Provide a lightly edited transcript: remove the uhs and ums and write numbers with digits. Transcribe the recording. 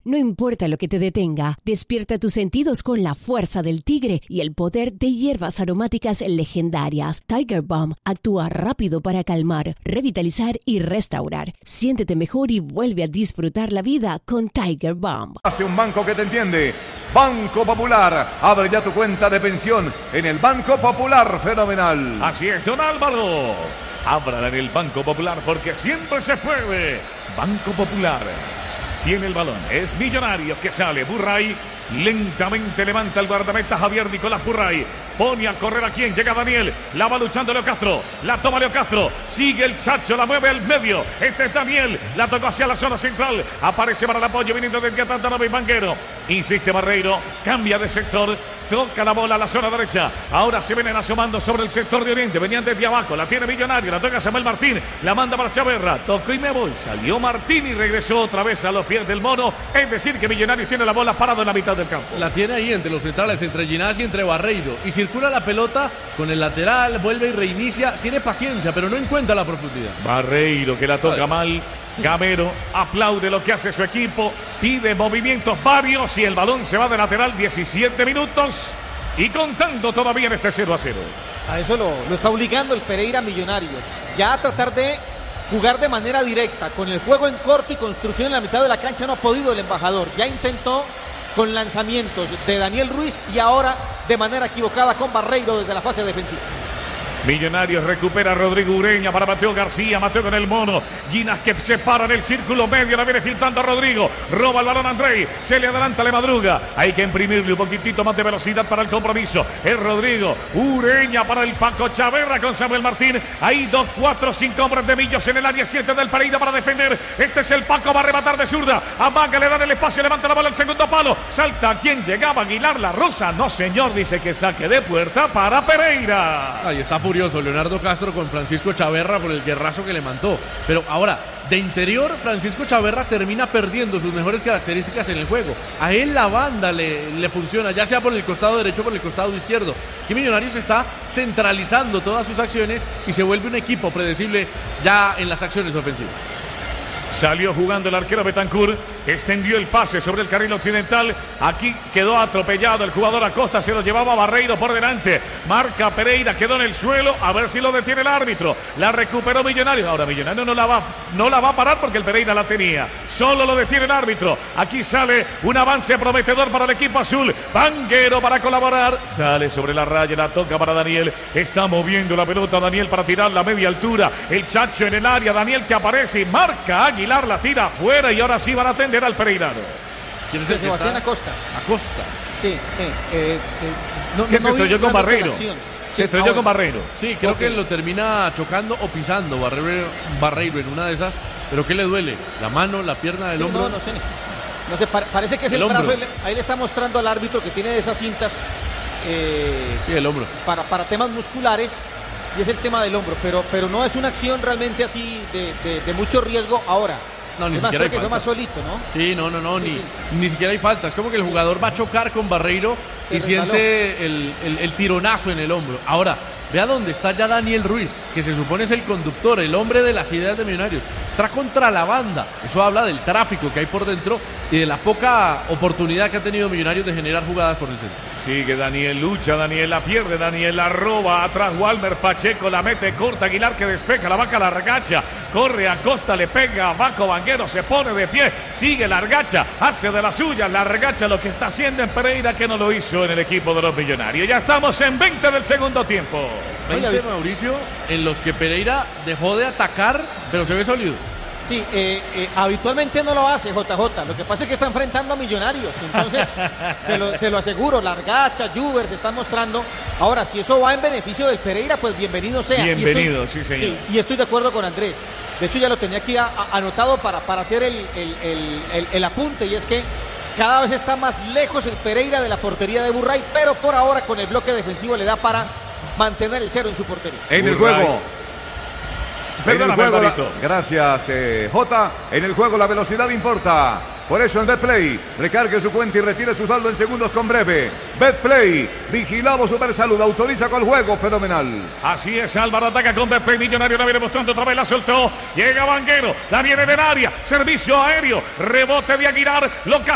No importa lo que te detenga, despierta tus sentidos con la fuerza del tigre y el poder de hierbas aromáticas legendarias. Tiger Balm actúa rápido para calmar, revitalizar y restaurar. Siéntete mejor y vuelve a disfrutar la vida con Tiger Balm. Hace un banco que te entiende. Banco Popular. Abre ya tu cuenta de pensión en el Banco Popular. Fenomenal. Así es, don Álvaro. Ábrala en el Banco Popular porque siempre se puede. Banco Popular. Tiene el balón, es Millonario que sale, Burray lentamente levanta el guardameta Javier Nicolás Burray, pone a correr a quien, llega Daniel, la va luchando Leo Castro, la toma Leo Castro, sigue el Chacho, la mueve al medio, este es Daniel, la tocó hacia la zona central, aparece para el apoyo viniendo desde Atlanta y Vanguero, insiste Barreiro, cambia de sector, toca la bola a la zona derecha, ahora se vienen asomando sobre el sector de Oriente, venían desde abajo, la tiene Millonario, la toca Samuel Martín, la manda para Chaverra, tocó y me voy, salió Martín y regresó otra vez a los pies del mono, es decir que Millonarios tiene la bola parado en la mitad del campo. La tiene ahí entre los centrales, entre Ginás y entre Barreiro, y circula la pelota con el lateral, vuelve y reinicia, tiene paciencia, pero no encuentra la profundidad. Barreiro que la toca mal, Gamero aplaude lo que hace su equipo, pide movimientos varios y el balón se va de lateral, 17 minutos y contando todavía en este 0-0. A eso lo está obligando el Pereira Millonarios, ya a tratar de jugar de manera directa, con el juego en corto y construcción en la mitad de la cancha no ha podido el embajador, ya intentó con lanzamientos de Daniel Ruiz y ahora de manera equivocada con Barreiro desde la fase defensiva. Millonarios recupera a Rodrigo Ureña para Mateo García, Mateo con el mono, Ginás que se para en el círculo medio, la viene filtrando a Rodrigo, roba el balón a Andrei, se le adelanta, le madruga, hay que imprimirle un poquitito más de velocidad para el compromiso, es Rodrigo, Ureña para el Paco Chaverra con Samuel Martín, ahí 2, 4, 5 hombres de Millos en el área 7 del Pereira para defender, este es el Paco, va a rematar de zurda, Amaga le dan el espacio, levanta la bola al segundo palo, salta quien llegaba, Aguilar La Rosa, no señor, dice que saque de puerta para Pereira. Ahí está furioso Leonardo Castro con Francisco Chaverra por el guerrazo que le mandó. Pero ahora, de interior, Francisco Chaverra termina perdiendo sus mejores características en el juego. A él la banda le funciona, ya sea por el costado derecho o por el costado izquierdo. Aquí Millonarios está centralizando todas sus acciones y se vuelve un equipo predecible ya en las acciones ofensivas. Salió jugando el arquero Betancur, extendió el pase sobre el carril occidental, aquí quedó atropellado el jugador Acosta, se lo llevaba Barreiro por delante, marca Pereira, quedó en el suelo, a ver si lo detiene el árbitro, la recuperó Millonarios, ahora Millonarios no la va a parar porque el Pereira la tenía, solo lo detiene el árbitro, aquí sale un avance prometedor para el equipo azul, Vanguero para colaborar, sale sobre la raya, la toca para Daniel, está moviendo la pelota Daniel para tirar la media altura, el Chacho en el área, Daniel que aparece y marca Aguilar, la tira afuera y ahora sí van a atender al Pereirano. ¿Quién es el Sebastián Acosta. Acosta. Sí. ¿Qué se estrelló con Barreiro? Se estrelló con Barreiro. Sí, creo que lo termina chocando o pisando Barreiro en una de esas. ¿Pero qué le duele? ¿La mano, la pierna, el hombro? No sé, parece que es el brazo. Ahí le está mostrando al árbitro que tiene de esas cintas y el hombro. Para temas musculares. Y es el tema del hombro, pero no es una acción realmente así de mucho riesgo ahora. No, ni es más, siquiera hay creo que falta. fue más solito, ¿no? Sí, no, Sí. Ni siquiera hay falta. Es como que el jugador va a chocar con Barreiro y siente el tironazo en el hombro. Ahora, vea dónde está ya Daniel Ruiz, que se supone es el conductor, el hombre de las ideas de Millonarios. Está contra la banda. Eso habla del tráfico que hay por dentro y de la poca oportunidad que ha tenido Millonarios de generar jugadas por el centro. Sigue Daniel, lucha Daniel, la pierde Daniel, la roba atrás Walmer Pacheco, la mete corta, Aguilar que despeja, la vaca la regacha, corre Acosta, le pega abajo, Vanguero se pone de pie, sigue la regacha, hace de la suya, la regacha lo que está haciendo en Pereira que no lo hizo en el equipo de los Millonarios. Ya estamos en 20 del segundo tiempo. 20, Mauricio, en los que Pereira dejó de atacar, pero se ve sólido. Sí, habitualmente no lo hace JJ, lo que pasa es que está enfrentando a Millonarios, entonces se lo aseguro, Largacha, Juber se están mostrando. Ahora, si eso va en beneficio del Pereira, pues bienvenido sea. Bienvenido, sí señor. Sí, y estoy de acuerdo con Andrés, de hecho ya lo tenía aquí anotado para hacer el apunte, y es que cada vez está más lejos el Pereira de la portería de Burray, pero por ahora con el bloque defensivo le da para mantener el 0 en su portería. En el juego. Gracias, Jota. En el juego la velocidad importa. Por eso en Betplay, recargue su cuenta y retire su saldo en segundos con breve. Betplay, vigilado Super Salud, autoriza con el juego, fenomenal. Así es, Álvaro ataca con Betplay, Millonario la viene mostrando otra vez, la soltó. Llega Vanguero, la viene del área, servicio aéreo, rebote de Aguilar, lo